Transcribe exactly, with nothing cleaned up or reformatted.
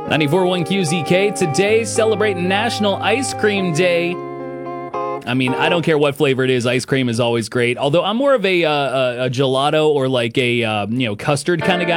ninety-four point one Q Z K, today celebrating National Ice Cream Day. I mean, I don't care what flavor it is. Ice cream is always great. Although I'm more of a, uh, a, a gelato or like a uh, you know custard kind of guy.